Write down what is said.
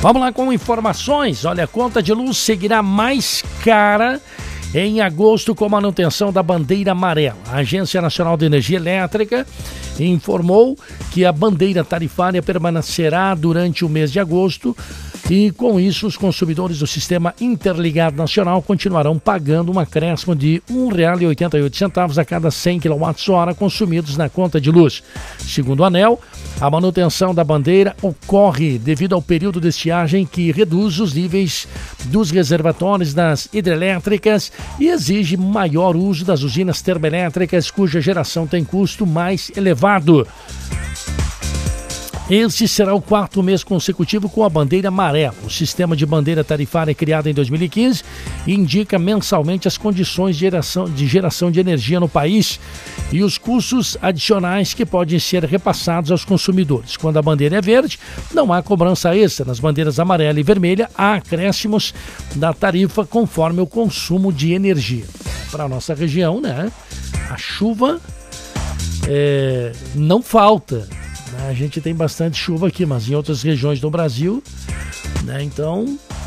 Vamos lá com informações. Olha, a conta de luz seguirá mais cara em agosto com a manutenção da bandeira amarela. A Agência Nacional de Energia Elétrica informou que a bandeira tarifária permanecerá durante o mês de agosto e, com isso, os consumidores do Sistema Interligado Nacional continuarão pagando um acréscimo de R$ 1,88 a cada 100 kWh consumidos na conta de luz. Segundo o ANEEL, a manutenção da bandeira ocorre devido ao período de estiagem que reduz os níveis dos reservatórios das hidrelétricas e exige maior uso das usinas termoelétricas, cuja geração tem custo mais elevado. Este será o 4º mês consecutivo com a bandeira amarela. O sistema de bandeira tarifária criado em 2015 indica mensalmente as condições de geração de energia no país e os custos adicionais que podem ser repassados aos consumidores. Quando a bandeira é verde, não há cobrança extra. Nas bandeiras amarela e vermelha, há acréscimos da tarifa conforme o consumo de energia. Para a nossa região, né, a chuva não falta. A gente tem bastante chuva aqui, mas em outras regiões do Brasil, né, então